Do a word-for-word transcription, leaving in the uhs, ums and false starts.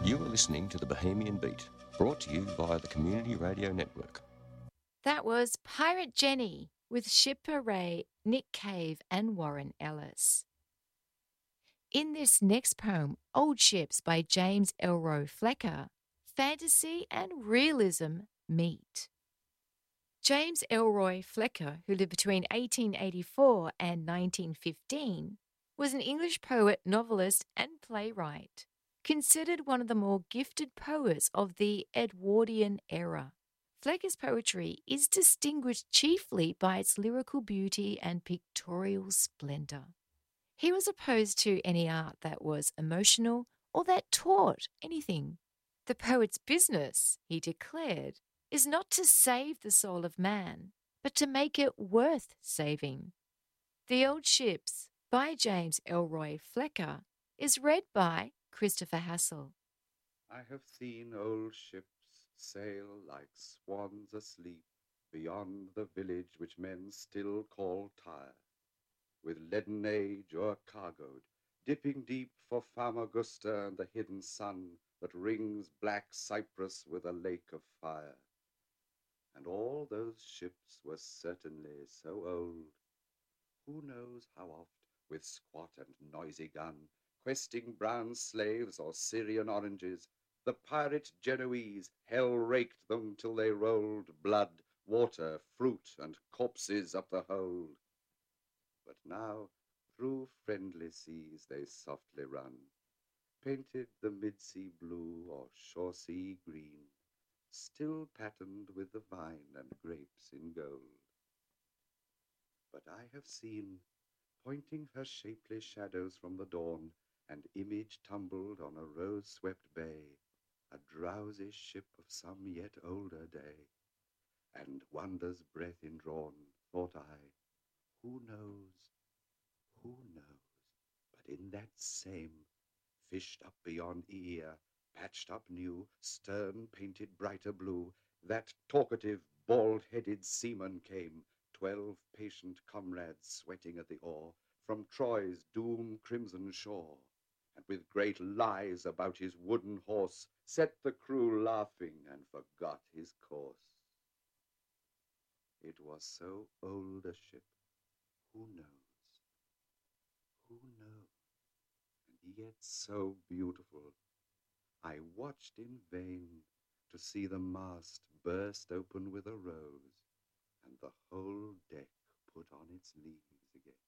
You are listening to the Bohemian Beat, brought to you via the Community Radio Network. That was Pirate Jenny with Shipper Ray, Nick Cave, and Warren Ellis. In this next poem, Old Ships by James Elroy Flecker, fantasy and realism meet. James Elroy Flecker, who lived between eighteen eighty-four and nineteen fifteen, was an English poet, novelist, and playwright, considered one of the more gifted poets of the Edwardian era. Flecker's poetry is distinguished chiefly by its lyrical beauty and pictorial splendor. He was opposed to any art that was emotional or that taught anything. The poet's business, he declared, is not to save the soul of man, but to make it worth saving. The Old Ships by James Elroy Flecker is read by Christopher Hassel. I have seen old ships sail like swans asleep beyond the village which men still call Tyre, with leaden age o'ercargoed, dipping deep for Famagusta and the hidden sun that rings black Cyprus with a lake of fire. And all those ships were certainly so old, who knows how oft, with squat and noisy gun, questing brown slaves or Syrian oranges, the pirate Genoese hell-raked them till they rolled blood, water, fruit, and corpses up the hold. But now through friendly seas they softly run, painted the mid-sea blue or shore-sea green, still patterned with the vine and grapes in gold. But I have seen, pointing her shapely shadows from the dawn, and image tumbled on a rose-swept bay, a drowsy ship of some yet older day, and wonder's breath indrawn, thought I, who knows, who knows, but in that same, fished up beyond ear, patched up new, stern painted brighter blue, that talkative, bald-headed seaman came, twelve patient comrades sweating at the oar, from Troy's doom-crimson shore, and with great lies about his wooden horse, set the crew laughing and forgot his course. It was so old a ship, who knows, who knows, and yet so beautiful. I watched in vain to see the mast burst open with a rose, and the whole deck put on its leaves again.